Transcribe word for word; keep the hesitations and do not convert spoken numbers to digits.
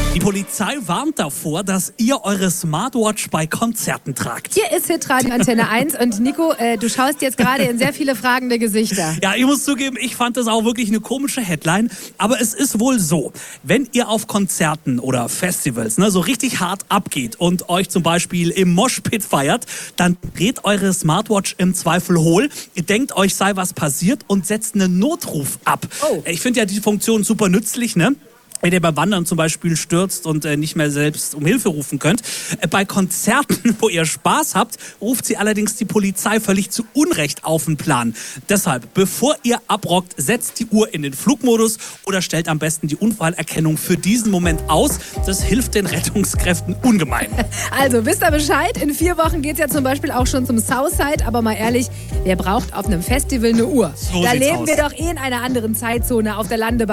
Die Polizei warnt davor, dass ihr eure Smartwatch bei Konzerten tragt. Hier ist Hitradio Antenne eins und Nico, äh, du schaust jetzt gerade in sehr viele fragende Gesichter. Ja, ich muss zugeben, ich fand das auch wirklich eine komische Headline. Aber es ist wohl so, wenn ihr auf Konzerten oder Festivals ne, so richtig hart abgeht und euch zum Beispiel im Moshpit feiert, dann dreht eure Smartwatch im Zweifel hohl. Ihr denkt, euch sei was passiert und setzt einen Notruf ab. Oh. Ich finde ja die Funktion super nützlich, ne? Wenn ihr beim Wandern zum Beispiel stürzt und äh, nicht mehr selbst um Hilfe rufen könnt. Äh, bei Konzerten, wo ihr Spaß habt, ruft sie allerdings die Polizei völlig zu Unrecht auf den Plan. Deshalb, bevor ihr abrockt, setzt die Uhr in den Flugmodus oder stellt am besten die Unfallerkennung für diesen Moment aus. Das hilft den Rettungskräften ungemein. Also, wisst ihr Bescheid? In vier Wochen geht's ja zum Beispiel auch schon zum Southside. Aber mal ehrlich, wer braucht auf einem Festival eine Uhr? So da sieht's leben aus. wir doch eh in einer anderen Zeitzone auf der Landebahn.